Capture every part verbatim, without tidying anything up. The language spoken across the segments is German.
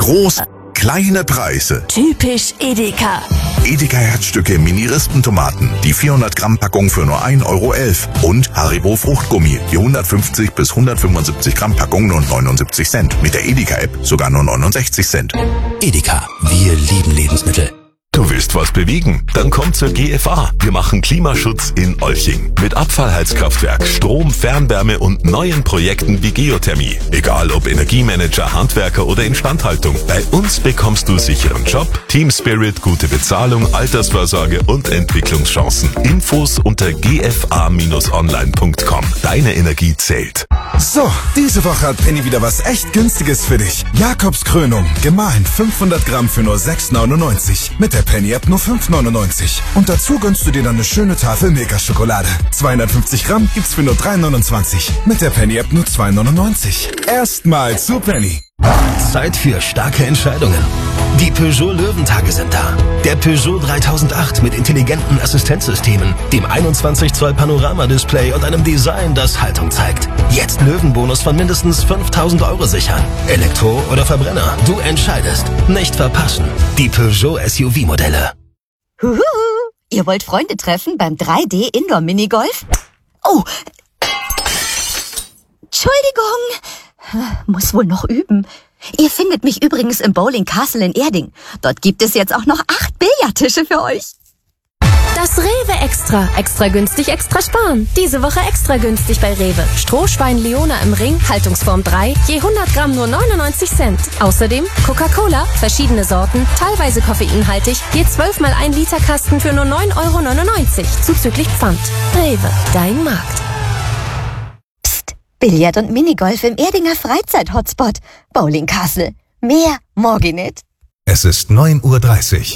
Groß, kleine Preise. Typisch Edeka. Edeka Herzstücke Mini-Rispentomaten. Die vierhundert Gramm Packung für nur ein Euro elf. Und Haribo Fruchtgummi. Die hundertfünfzig bis hundertfünfundsiebzig Gramm Packung nur neunundsiebzig Cent. Mit der Edeka-App sogar nur neunundsechzig Cent. Edeka, wir lieben Lebensmittel. Du willst was bewegen? Dann komm zur G F A. Wir machen Klimaschutz in Olching. Mit Abfallheizkraftwerk, Strom, Fernwärme und neuen Projekten wie Geothermie. Egal ob Energiemanager, Handwerker oder Instandhaltung. Bei uns bekommst du sicheren Job, Team Spirit, gute Bezahlung, Altersvorsorge und Entwicklungschancen. Infos unter g f a Bindestrich online Punkt com. Deine Energie zählt. So, diese Woche hat Penny wieder was echt Günstiges für dich. Jakobskrönung, gemahlen fünfhundert Gramm für nur sechs neunundneunzig. Mit der Penny-App nur fünf neunundneunzig. Und dazu gönnst du dir dann eine schöne Tafel Milka-Schokolade. zweihundertfünfzig Gramm gibt's für nur drei neunundzwanzig. Mit der Penny-App nur zwei neunundneunzig. Erstmal zu Penny. Zeit für starke Entscheidungen. Die Peugeot Löwentage sind da. Der Peugeot dreitausendacht mit intelligenten Assistenzsystemen, dem einundzwanzig Zoll Panoramadisplay und einem Design, das Haltung zeigt. Jetzt Löwenbonus von mindestens fünftausend Euro sichern. Elektro oder Verbrenner, du entscheidest. Nicht verpassen. Die Peugeot S U V-Modelle. Huhu, ihr wollt Freunde treffen beim drei D Indoor Minigolf? Oh, Entschuldigung, muss wohl noch üben. Ihr findet mich übrigens im Bowling Castle in Erding. Dort gibt es jetzt auch noch acht Billardtische für euch. Das Rewe Extra. Extra günstig, extra sparen. Diese Woche extra günstig bei Rewe. Strohschwein Leona im Ring, Haltungsform drei, je hundert Gramm nur neunundneunzig Cent. Außerdem Coca-Cola, verschiedene Sorten, teilweise koffeinhaltig, je zwölf mal ein Liter Kasten für nur neun Euro neunundneunzig, zuzüglich Pfand. Rewe, dein Markt. Psst, Billard und Minigolf im Erdinger Freizeit-Hotspot. Bowling Castle. Mehr morgen nicht. Es ist neun Uhr dreißig.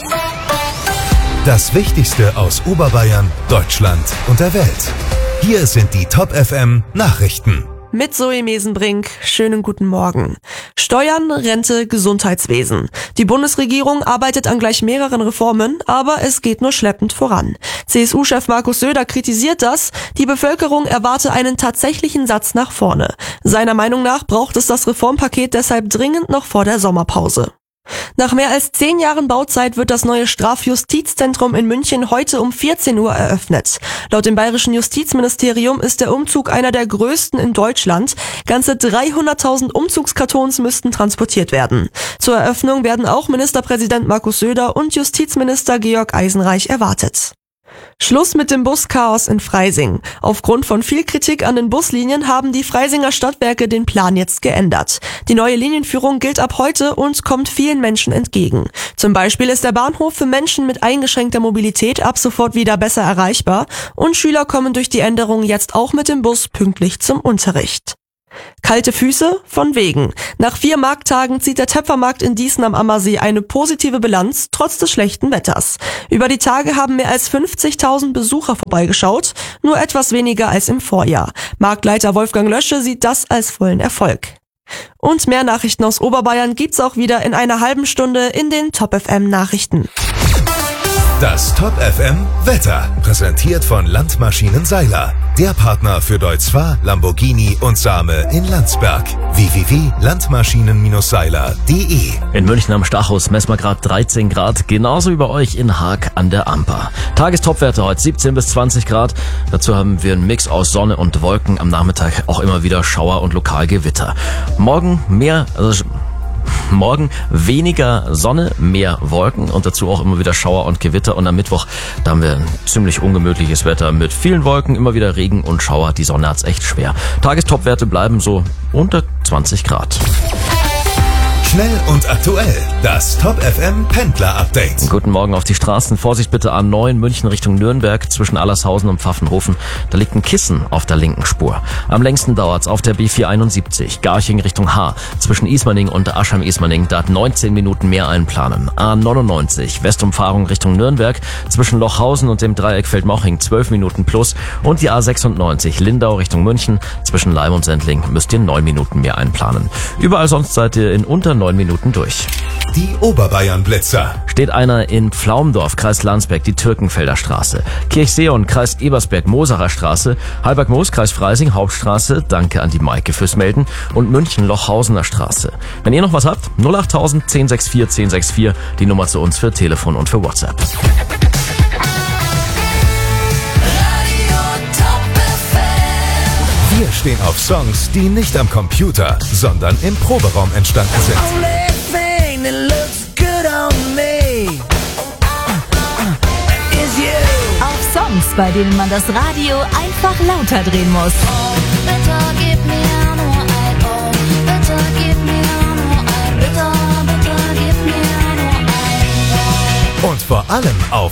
Das Wichtigste aus Oberbayern, Deutschland und der Welt. Hier sind die Top F M Nachrichten. Mit Zoe Mesenbrink, schönen guten Morgen. Steuern, Rente, Gesundheitswesen. Die Bundesregierung arbeitet an gleich mehreren Reformen, aber es geht nur schleppend voran. C S U-Chef Markus Söder kritisiert das, die Bevölkerung erwarte einen tatsächlichen Satz nach vorne. Seiner Meinung nach braucht es das Reformpaket deshalb dringend noch vor der Sommerpause. Nach mehr als zehn Jahren Bauzeit wird das neue Strafjustizzentrum in München heute um vierzehn Uhr eröffnet. Laut dem bayerischen Justizministerium ist der Umzug einer der größten in Deutschland. Ganze dreihunderttausend Umzugskartons müssten transportiert werden. Zur Eröffnung werden auch Ministerpräsident Markus Söder und Justizminister Georg Eisenreich erwartet. Schluss mit dem Buschaos in Freising. Aufgrund von viel Kritik an den Buslinien haben die Freisinger Stadtwerke den Plan jetzt geändert. Die neue Linienführung gilt ab heute und kommt vielen Menschen entgegen. Zum Beispiel ist der Bahnhof für Menschen mit eingeschränkter Mobilität ab sofort wieder besser erreichbar und Schüler kommen durch die Änderung jetzt auch mit dem Bus pünktlich zum Unterricht. Kalte Füße? Von wegen. Nach vier Markttagen zieht der Töpfermarkt in Dießen am Ammersee eine positive Bilanz, trotz des schlechten Wetters. Über die Tage haben mehr als fünfzigtausend Besucher vorbeigeschaut, nur etwas weniger als im Vorjahr. Marktleiter Wolfgang Lösche sieht das als vollen Erfolg. Und mehr Nachrichten aus Oberbayern gibt's auch wieder in einer halben Stunde in den Top F M Nachrichten. Das Top F M Wetter, präsentiert von Landmaschinen Seiler. Der Partner für Deutz Fahr, Lamborghini und Same in Landsberg. w w w punkt landmaschinen seiler punkt de. In München am Stachus messen wir gerade dreizehn Grad, genauso wie bei euch in Haag an der Amper. Tagestopwerte heute siebzehn bis zwanzig Grad. Dazu haben wir einen Mix aus Sonne und Wolken. Am Nachmittag auch immer wieder Schauer und Lokalgewitter. Morgen mehr... Also Morgen weniger Sonne, mehr Wolken und dazu auch immer wieder Schauer und Gewitter. Und am Mittwoch, da haben wir ein ziemlich ungemütliches Wetter mit vielen Wolken, immer wieder Regen und Schauer. Die Sonne hat's echt schwer. Tagestopwerte bleiben so unter zwanzig Grad. Schnell und aktuell. Das Top F M Pendler Update. Guten Morgen auf die Straßen. Vorsicht bitte A neun München Richtung Nürnberg zwischen Allershausen und Pfaffenhofen. Da liegt ein Kissen auf der linken Spur. Am längsten dauert's auf der B vierhunderteinundsiebzig Garching Richtung Haar zwischen Ismaning und Aschheim-Ismaning. Da hat neunzehn Minuten mehr einplanen. A neunundneunzig Westumfahrung Richtung Nürnberg zwischen Lochhausen und dem Dreieck Feldmoching zwölf Minuten plus. Und die A sechsundneunzig Lindau Richtung München zwischen Leim und Sendling müsst ihr neun Minuten mehr einplanen. Überall sonst seid ihr in unter neun Minuten durch. Die Oberbayern-Blitzer. Steht einer in Pflaumdorf, Kreis Landsberg, die Türkenfelder Straße. Kirchseeon, Kreis Ebersberg, Moserer Straße. Halberg-Moos, Kreis Freising, Hauptstraße. Danke an die Maike fürs Melden. Und München, Lochhausener Straße. Wenn ihr noch was habt, null acht tausend, zehn sechs vier, zehn sechs vier, die Nummer zu uns für Telefon und für WhatsApp. Wir stehen auf Songs, die nicht am Computer, sondern im Proberaum entstanden sind. Auf Songs, bei denen man das Radio einfach lauter drehen muss. Und vor allem auf